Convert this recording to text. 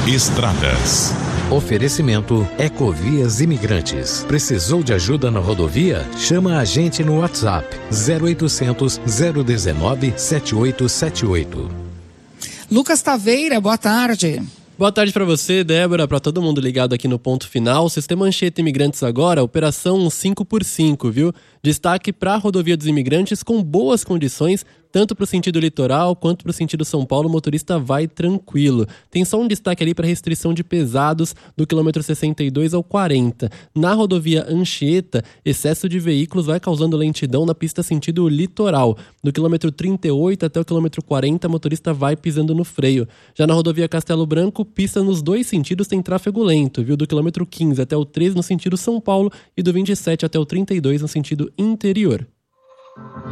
Estradas. Oferecimento Ecovias Imigrantes. Precisou de ajuda na rodovia? Chama a gente no WhatsApp 0800 019 7878. Lucas Taveira, boa tarde. Boa tarde para você, Débora, para todo mundo ligado aqui no Ponto Final. Sistema Anchieta Imigrantes agora, operação 5x5, viu? Destaque para a rodovia dos imigrantes com boas condições, tanto para o sentido litoral quanto para o sentido São Paulo, o motorista vai tranquilo. Tem só um destaque ali para restrição de pesados do quilômetro 62 ao 40. Na rodovia Anchieta, excesso de veículos vai causando lentidão na pista sentido litoral. Do quilômetro 38 até o quilômetro 40, o motorista vai pisando no freio. Já na rodovia Castelo Branco, pista nos dois sentidos tem tráfego lento, viu? Do quilômetro 15 até o 13 no sentido São Paulo e do 27 até o 32 no sentido interior.